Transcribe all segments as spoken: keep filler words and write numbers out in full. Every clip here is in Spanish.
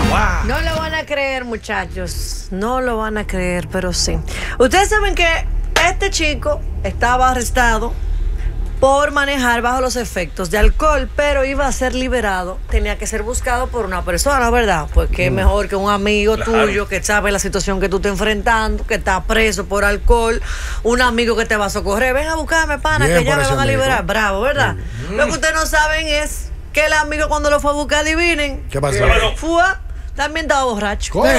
Wow. No lo van a creer, muchachos. No lo van a creer, pero sí. Ustedes saben que este chico estaba arrestado por manejar bajo los efectos de alcohol, pero iba a ser liberado. Tenía que ser buscado por una persona, ¿verdad? Pues qué mejor que un amigo claro. tuyo que sabe la situación que tú estás enfrentando, que está preso por alcohol, un amigo que te va a socorrer. Ven a buscarme, pana, Bien, que ya me van a liberar. Amigo. Bravo, ¿verdad? Mm. Lo que ustedes no saben es que el amigo cuando lo fue a buscar, adivinen. ¿Qué pasó? Fue, también estaba borracho. ¿Cómo?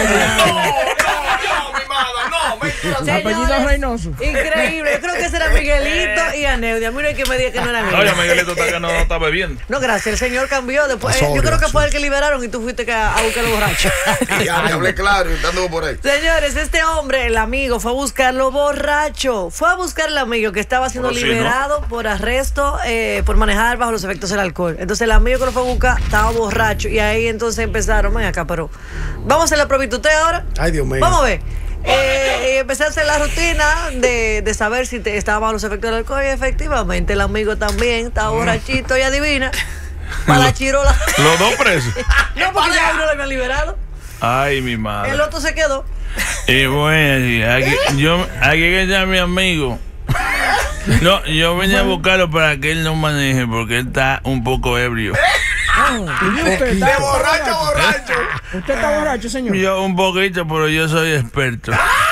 Apellido Reynoso. Increíble. Yo creo que ese era Miguelito y Aneudia. Mira que me diga que no era Miguel. Oye, Miguelito está que no está bebiendo. No, gracias. El señor cambió. Después, yo creo que fue el que liberaron y tú fuiste a, a buscar los borrachos. Ya me hablé claro y estando por ahí. Señores, este hombre, el amigo, fue a buscarlo borracho. Fue a buscar al amigo que estaba siendo Pero liberado sí, ¿no? por arresto eh, por manejar bajo los efectos del alcohol. Entonces el amigo que lo fue a buscar estaba borracho. Y ahí entonces empezaron, ven acá, pero vamos a hacer la probita usted ahora. Ay, Dios mío. Vamos a ver. Eh, y empecé a hacer la rutina de, de saber si te, estaba bajo los efectos del alcohol y efectivamente el amigo también estaba borrachito y adivina, para la chirola. Los dos presos. No, porque ya uno lo habían liberado. Ay, mi madre. El otro se quedó. Y bueno, aquí, yo, aquí que está mi amigo. No, yo venía a buscarlo para que él no maneje porque él está un poco ebrio. Oh, usted de borracho a borracho. ¿Usted está borracho, señor? Yo un poquito, pero yo soy experto.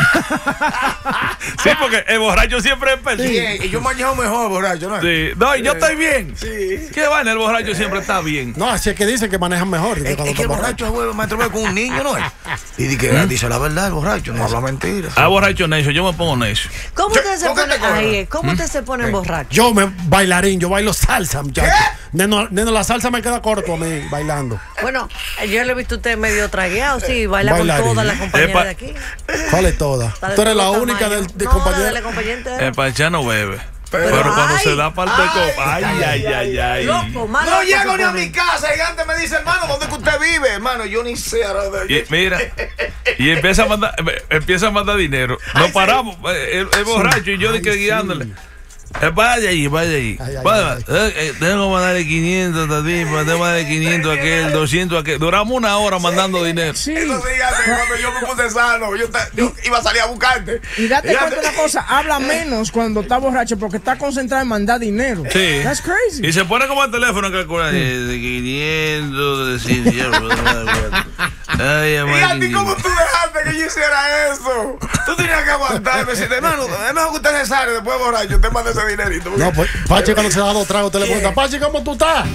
Sí, porque el borracho siempre es experto. Sí, y yo manejo mejor borracho, ¿no? Sí, no, y yo estoy bien. Sí. ¿Qué vaina? El borracho siempre está bien. No, así es que dicen que manejan mejor. Es, es que el borracho juega me atrevo con un niño, ¿no? Y dice, ¿Mm? dice la verdad, el borracho, no habla mentiras. Ah, borracho necio, yo me pongo necio. ¿Cómo ustedes se ponen ahí? ¿Cómo ustedes se ponen borrachos? Yo me bailarín, yo bailo salsa, muchachos. Neno, neno, la salsa me queda corto a mí bailando. Bueno, yo le he visto a usted medio tragueado, sí, baila bailarín. Con todas las compañeras de aquí. ¿Cuál es toda? Tú eres la única del de no, compañera. De compañera. El Pachá no bebe. Pero, Pero cuando ay, se da parte de copa, ay, ay, ay, ay, ay. Loco, mano, no llego ni a mi casa, gigante me dice, hermano, ¿dónde que usted vive? Hermano, yo ni sé a dónde. Y, mira, y empieza a mandar, empieza a mandar dinero. Nos paramos, el, el borracho y yo de que guiándole. Eh, vaya ahí, vaya ahí. Ay, ay, vaya, ay, ay. Eh, tengo que mandarle quinientos a ti, tengo que mandarle quinientos a aquel, doscientos a aquel. Duramos una hora mandando dinero. Sí. Eso sí, cuando yo me puse sano, yo, te, yo iba a salir a buscarte. Y date cuenta una cosa, habla menos cuando está borracho porque está concentrado en mandar dinero. Sí. That's crazy. Y se pone como el teléfono que calcula de quinientos, de cien. Ay, ¿y a ti cómo tú dejaste que yo hiciera eso? Tú tenías que aguantarme. Si hermano, es mejor que usted se sale después borracho, te manda ese dinerito. No, pues, Pachi cuando se da dos tragos, te le pregunta, Pachi, ¿cómo tú estás?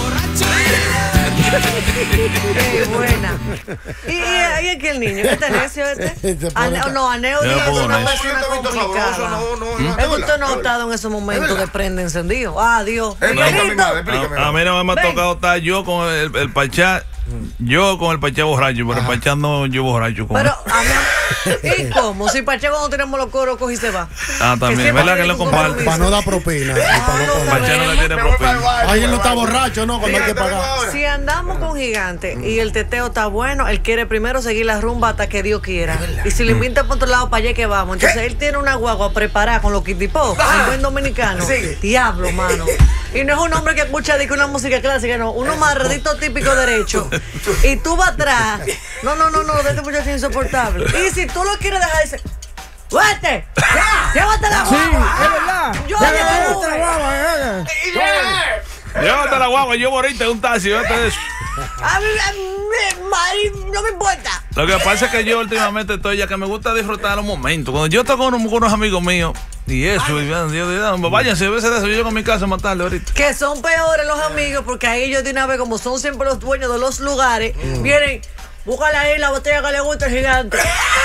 Qué buena. ¿Y, y, y aquí el niño? ¿Este necio este? Ane, no, Aneudia es una persona complicada. No, no, no. Es que usted no ha estado en esos momentos de prende encendido. Ah, Dios. A, a mí no me ha tocado estar yo con el, el Pachá. Yo con el Pachá borracho, pero el Pachá no yo borracho con pero, a mí, ¿y cómo? Si Pachá cuando tenemos los coros coge y se va. Ah, también, ¿verdad que lo comparte? Para no dar propina. Pachá no le tiene propina. Ahí él no está borracho, ¿no? Cuando hay que pagar. Si andamos con Gigante y el teteo está bueno, él quiere primero seguir la rumba hasta que Dios quiera. Y si lo invita por otro lado, para allá que vamos. Entonces él tiene una guagua preparada con los kitipos, un buen dominicano. Diablo, mano. Y no es un hombre que escucha de que una música clásica, no. Uno marredito típico derecho. Y tú vas atrás. No, no, no, no, de este muchacho es insoportable. Y si tú lo quieres dejar, dice, ¡vete! ¡Ya! ¡Llévate la guagua! Sí, es verdad. Yo llévate la guagua. Llévate la guagua, yo moriste en un taxi, vete de eso. A mí, a mí, no me importa. Lo que pasa es que yo últimamente estoy ya que me gusta disfrutar los momentos. Cuando yo estoy con unos, con unos amigos míos y eso, y Dios, Dios, Dios, váyanse a veces de eso, yo llego a mi casa a matarle ahorita. Que son peores los amigos, porque ahí ellos de una vez, como son siempre los dueños de los lugares, mm. vienen, búscale ahí la botella que le gusta el Gigante.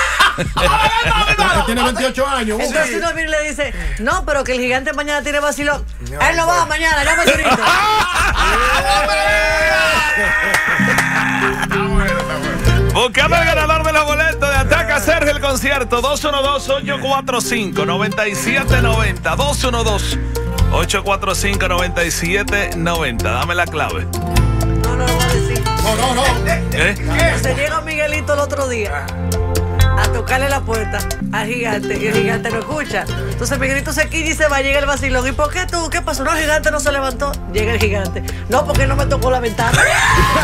Que tiene veintiocho años. Entonces sí. Uno viene y le dice, no, pero que el Gigante mañana tiene vacilón. No, él no va mañana, llama el grito. Buscando el ganador de los boletos de Ataca Sergio el concierto. Dos uno dos, ocho cuatro cinco, nueve siete nueve cero. dos uno dos, ocho cuatro cinco, nueve siete nueve cero. Dame la clave. No, no lo voy a decir. No, no, no. ¿Eh? Se llega Miguelito el otro día a tocarle la puerta al Gigante y el Gigante no escucha. Entonces Miguelito se quilla y se va, llega el vacilón. ¿Y por qué tú? ¿Qué pasó? No, el Gigante no se levantó. Llega el Gigante. No, porque no me tocó la ventana.